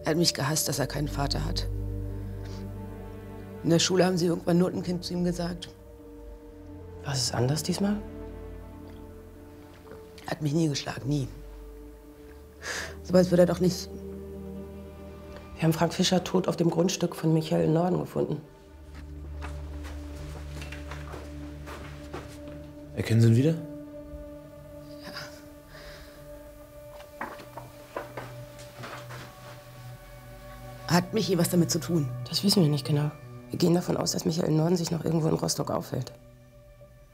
Er hat mich gehasst, dass er keinen Vater hat. In der Schule haben sie irgendwann Notenkind zu ihm gesagt. Was ist anders diesmal? Er hat mich nie geschlagen, nie. So was würde er doch nicht. Wir haben Frank Fischer tot auf dem Grundstück von Michael in Norden gefunden. Erkennen Sie ihn wieder? Ja. Hat Michi was damit zu tun? Das wissen wir nicht genau. Wir gehen davon aus, dass Michael in Norden sich noch irgendwo in Rostock aufhält.